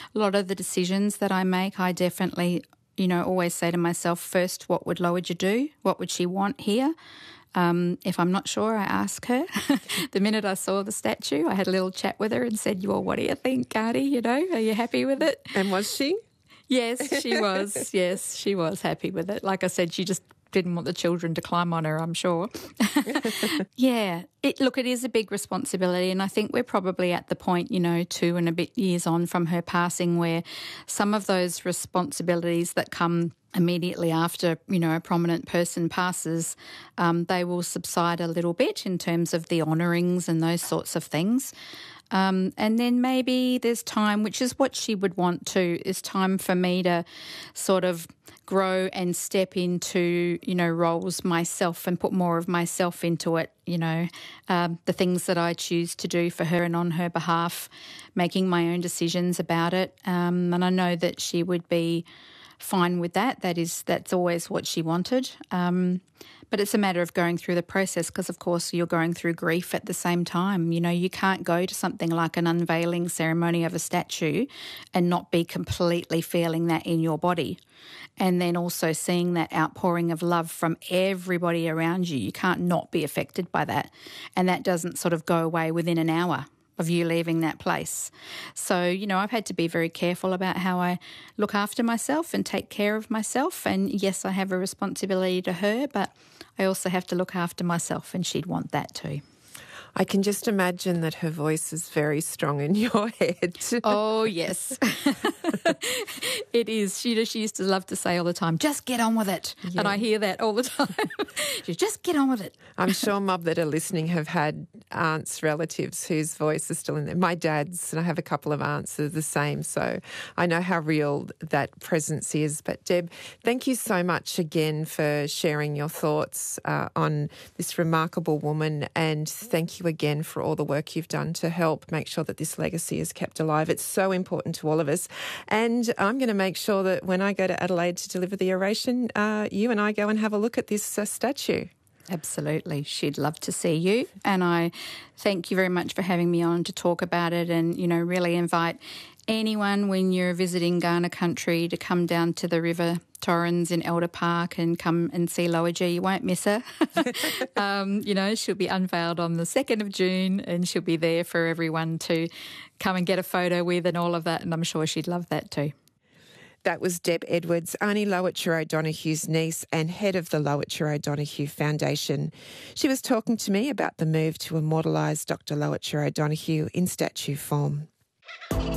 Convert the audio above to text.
a lot of the decisions that I make, I definitely, always say to myself, first, what would Lowiger do? What would she want here? If I'm not sure, I ask her. The minute I saw the statue, I had a little chat with her and said, well, what do you think, Artie? Are you happy with it? And was she? Yes, she was. Yes, she was happy with it. Like I said, she just didn't want the children to climb on her, I'm sure. Yeah. It is a big responsibility, and I think we're probably at the point, 2 and a bit years on from her passing, where some of those responsibilities that come immediately after, a prominent person passes, they will subside a little bit in terms of the honourings and those sorts of things. And then maybe there's time, which is what she would want to, is time for me to sort of grow and step into, roles myself and put more of myself into it, the things that I choose to do for her and on her behalf, making my own decisions about it. And I know that she would be fine with that. That's always what she wanted. But it's a matter of going through the process because, of course, you're going through grief at the same time. You can't go to something like an unveiling ceremony of a statue and not be completely feeling that in your body. And then also seeing that outpouring of love from everybody around you. You can't not be affected by that. And that doesn't sort of go away within an hour of you leaving that place. So, I've had to be very careful about how I look after myself and take care of myself. And yes, I have a responsibility to her, but I also have to look after myself, and she'd want that too. I can just imagine that her voice is very strong in your head. Oh, yes. It is. She used to love to say all the time, just get on with it. Yeah. And I hear that all the time. Just get on with it. I'm sure mob that are listening have had aunts, relatives whose voice is still in there. My dad's, and I have a couple of aunts that are the same, so I know how real that presence is. But Deb, thank you so much again for sharing your thoughts on this remarkable woman, and thank you again for all the work you've done to help make sure that this legacy is kept alive. It's so important to all of us. And I'm going to make sure that when I go to Adelaide to deliver the oration, you and I go and have a look at this statue. Absolutely. She'd love to see you. And I thank you very much for having me on to talk about it, and, really invite anyone when you're visiting Kaurna country to come down to the River Torrens in Elder Park and come and see Lowiger. You won't miss her. She'll be unveiled on the 2nd of June, and she'll be there for everyone to come and get a photo with and all of that, and I'm sure she'd love that too. That was Deb Edwards, Arnie Lowicher O'Donoghue's niece and head of the Lowicher O'Donoghue Foundation. She was talking to me about the move to immortalise Dr. Lowicher O'Donoghue in statue form.